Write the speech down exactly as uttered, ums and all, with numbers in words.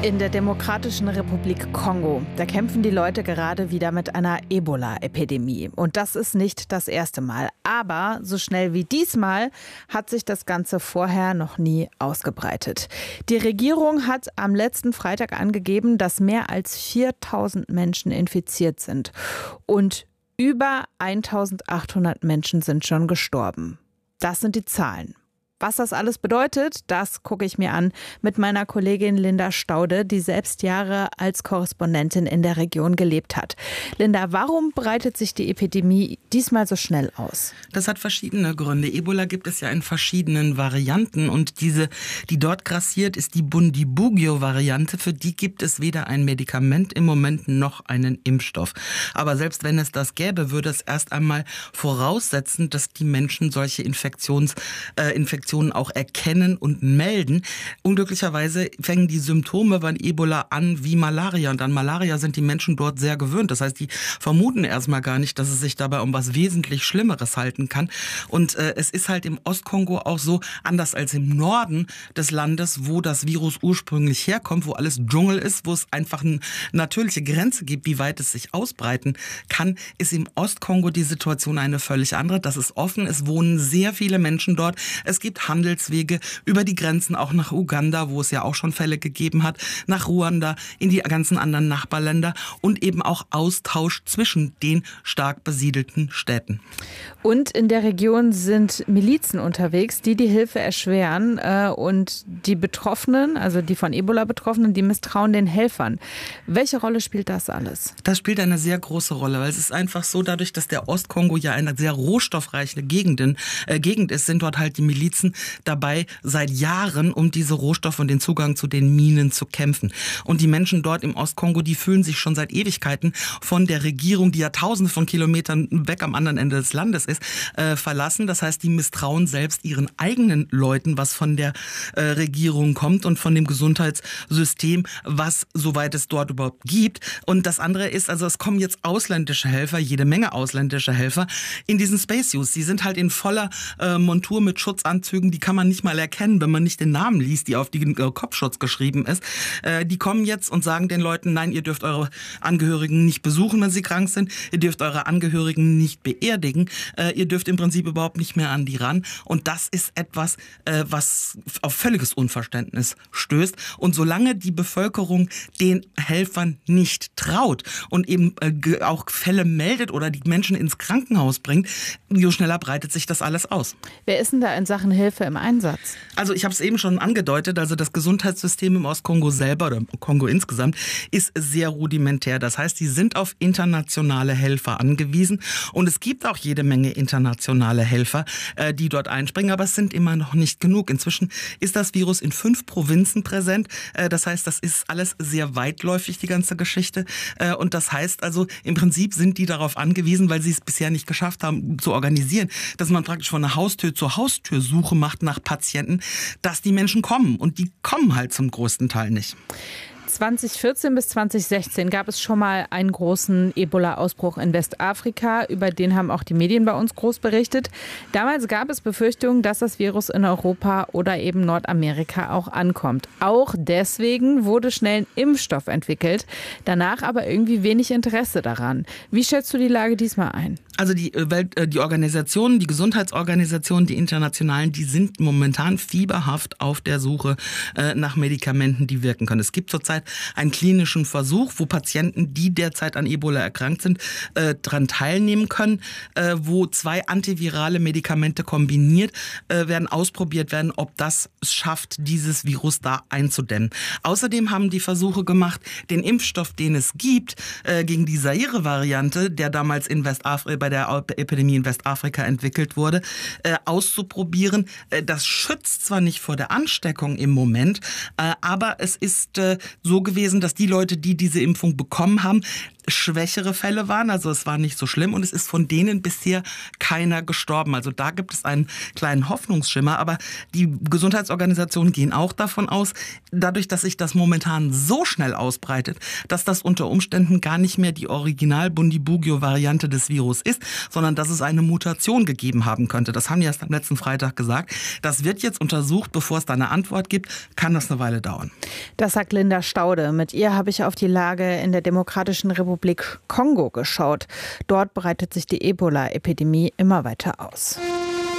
In der Demokratischen Republik Kongo, da kämpfen die Leute gerade wieder mit einer Ebola-Epidemie. Und das ist nicht das erste Mal. Aber so schnell wie diesmal hat sich das Ganze vorher noch nie ausgebreitet. Die Regierung hat am letzten Freitag angegeben, dass mehr als viertausend Menschen infiziert sind. Und über eintausendachthundert Menschen sind schon gestorben. Das sind die Zahlen. Was das alles bedeutet, das gucke ich mir an mit meiner Kollegin Linda Staude, die selbst Jahre als Korrespondentin in der Region gelebt hat. Linda, warum breitet sich die Epidemie diesmal so schnell aus? Das hat verschiedene Gründe. Ebola gibt es ja in verschiedenen Varianten und diese, die dort grassiert, ist die Bundibugyo-Variante. Für die gibt es weder ein Medikament im Moment noch einen Impfstoff. Aber selbst wenn es das gäbe, würde es erst einmal voraussetzen, dass die Menschen solche Infektions, äh, Infektionen auch erkennen und melden. Unglücklicherweise fängen die Symptome bei Ebola an wie Malaria. Und an Malaria sind die Menschen dort sehr gewöhnt. Das heißt, die vermuten erstmal gar nicht, dass es sich dabei um was wesentlich Schlimmeres halten kann. Und äh, es ist halt im Ostkongo auch so, anders als im Norden des Landes, wo das Virus ursprünglich herkommt, wo alles Dschungel ist, wo es einfach eine natürliche Grenze gibt, wie weit es sich ausbreiten kann, ist im Ostkongo die Situation eine völlig andere. Das ist offen. Es wohnen sehr viele Menschen dort. Es gibt Handelswege über die Grenzen auch nach Uganda, wo es ja auch schon Fälle gegeben hat, nach Ruanda, in die ganzen anderen Nachbarländer und eben auch Austausch zwischen den stark besiedelten Städten. Und in der Region sind Milizen unterwegs, die die Hilfe erschweren äh, und die Betroffenen, also die von Ebola Betroffenen, die misstrauen den Helfern. Welche Rolle spielt das alles? Das spielt eine sehr große Rolle, weil es ist einfach so, dadurch, dass der Ostkongo ja eine sehr rohstoffreiche Gegend, äh, Gegend ist, sind dort halt die Milizen dabei, seit Jahren um diese Rohstoffe und den Zugang zu den Minen zu kämpfen. Und die Menschen dort im Ostkongo, die fühlen sich schon seit Ewigkeiten von der Regierung, die ja tausende von Kilometern weg am anderen Ende des Landes ist, äh, verlassen. Das heißt, die misstrauen selbst ihren eigenen Leuten, was von der äh, Regierung kommt und von dem Gesundheitssystem, was, soweit es dort überhaupt gibt. Und das andere ist, also es kommen jetzt ausländische Helfer, jede Menge ausländische Helfer in diesen Spacesuits. Die sind halt in voller äh, Montur mit Schutzanzügen, die kann man nicht mal erkennen, wenn man nicht den Namen liest, die auf den äh, Kopfschutz geschrieben ist. Äh, die kommen jetzt und sagen den Leuten, nein, ihr dürft eure Angehörigen nicht besuchen, wenn sie krank sind. Ihr dürft eure Angehörigen nicht beerdigen. Äh, ihr dürft im Prinzip überhaupt nicht mehr an die ran. Und das ist etwas, äh, was auf völliges Unverständnis stößt. Und solange die Bevölkerung den Helfern nicht traut und eben äh, auch Fälle meldet oder die Menschen ins Krankenhaus bringt, so schneller breitet sich das alles aus. Wer ist denn da in Sachen Hilfe im Einsatz? Also ich habe es eben schon angedeutet, also das Gesundheitssystem im Ostkongo selber oder im Kongo insgesamt ist sehr rudimentär. Das heißt, die sind auf internationale Helfer angewiesen und es gibt auch jede Menge internationale Helfer, äh, die dort einspringen, aber es sind immer noch nicht genug. Inzwischen ist das Virus in fünf Provinzen präsent. Äh, das heißt, das ist alles sehr weitläufig, die ganze Geschichte. Äh, und das heißt also, im Prinzip sind die darauf angewiesen, weil sie es bisher nicht geschafft haben zu organisieren, dass man praktisch von der Haustür zur Haustür Suche macht nach Patienten, dass die Menschen kommen. Und die kommen halt zum größten Teil nicht. zwanzig vierzehn bis zwanzig sechzehn gab es schon mal einen großen Ebola-Ausbruch in Westafrika. Über den haben auch die Medien bei uns groß berichtet. Damals gab es Befürchtungen, dass das Virus in Europa oder eben Nordamerika auch ankommt. Auch deswegen wurde schnell ein Impfstoff entwickelt. Danach aber irgendwie wenig Interesse daran. Wie schätzt du die Lage diesmal ein? Also die Welt, die Organisationen, die Gesundheitsorganisationen, die internationalen, die sind momentan fieberhaft auf der Suche nach Medikamenten, die wirken können. Es gibt zurzeit einen klinischen Versuch, wo Patienten, die derzeit an Ebola erkrankt sind, äh, daran teilnehmen können, äh, wo zwei antivirale Medikamente kombiniert äh, werden, ausprobiert werden, ob das es schafft, dieses Virus da einzudämmen. Außerdem haben die Versuche gemacht, den Impfstoff, den es gibt, äh, gegen die Zaire-Variante, der damals in Westafrika, bei der Epidemie in Westafrika entwickelt wurde, äh, auszuprobieren. Äh, das schützt zwar nicht vor der Ansteckung im Moment, äh, aber es ist äh, so gewesen, dass die Leute, die diese Impfung bekommen haben, schwächere Fälle waren, also es war nicht so schlimm und es ist von denen bisher keiner gestorben. Also da gibt es einen kleinen Hoffnungsschimmer, aber die Gesundheitsorganisationen gehen auch davon aus, dadurch, dass sich das momentan so schnell ausbreitet, dass das unter Umständen gar nicht mehr die Original-Bundibugyo-Variante des Virus ist, sondern dass es eine Mutation gegeben haben könnte. Das haben die erst am letzten Freitag gesagt. Das wird jetzt untersucht, bevor es da eine Antwort gibt, kann das eine Weile dauern. Das sagt Linda Staude. Mit ihr habe ich auf die Lage in der Demokratischen Republik Kongo geschaut. Dort breitet sich die Ebola-Epidemie immer weiter aus.